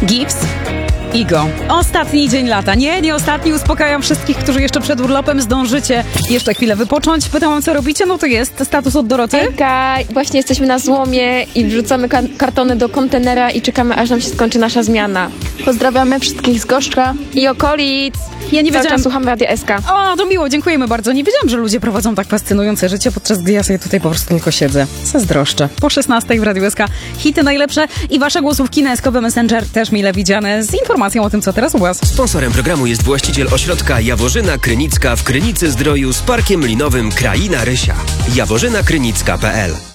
Gibbs. Igo. Ostatni dzień lata. Nie ostatni. Uspokajam wszystkich, którzy jeszcze przed urlopem zdążycie jeszcze chwilę wypocząć. Pytałam, co robicie? No to jest status od Doroty. Hejka, właśnie jesteśmy na złomie i wrzucamy kartony do kontenera i czekamy, aż nam się skończy nasza zmiana. Pozdrawiamy wszystkich z Gorzcza I okolic. Ja nie wiedziałam. Słuchamy Radia SK. O, to miło, dziękujemy bardzo. Nie wiedziałam, że ludzie prowadzą tak fascynujące życie, podczas gdy ja sobie tutaj po prostu tylko siedzę. Zazdroszczę. Po 16 w Radiu SK hity najlepsze i wasze głosówki na SKB Messenger też mile widziane z informacją o tym, co teraz u was. Sponsorem programu jest właściciel ośrodka Jaworzyna Krynicka w Krynicy Zdroju z parkiem linowym Kraina Rysia. jaworzynakrynicka.pl